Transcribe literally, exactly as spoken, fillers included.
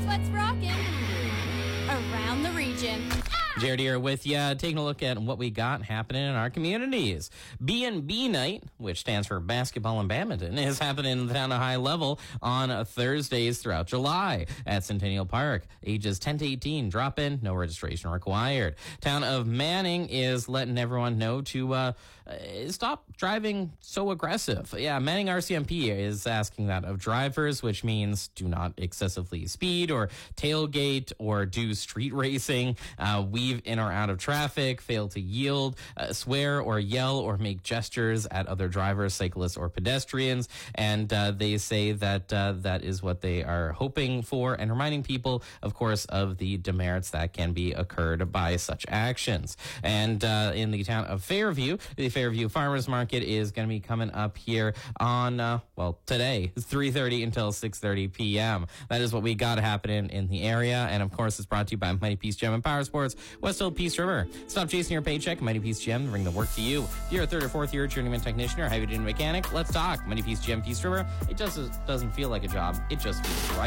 what's rocking around the region. Jared here with you, taking a look at what we got happening in our communities. B and B Night, which stands for Basketball and Badminton, is happening in the town of High Level on Thursdays throughout July at Centennial Park. Ages ten to eighteen, drop in, no registration required. Town of Manning is letting everyone know to uh, stop driving so aggressive. Yeah, Manning R C M P is asking that of drivers, which means do not excessively speed or tailgate or do street racing. Uh, we in or out of traffic, fail to yield, uh, swear or yell or make gestures at other drivers, cyclists, or pedestrians. And uh, they say that uh, that is what they are hoping for, and reminding people, of course, of the demerits that can be occurred by such actions. And uh, in the town of Fairview, the Fairview Farmers Market is going to be coming up here on, uh, well, today, three thirty until six thirty p.m. That is what we got happening in the area. And, of course, it's brought to you by Mighty Peace Gym and Power Sports, Westfield Peace River. Stop chasing your paycheck. Mighty Peace Gym, bring the work to you. If you're a third or fourth year journeyman technician or heavy duty mechanic, let's talk. Mighty Peace Gym, Peace River. It just doesn't feel like a job. It just feels right.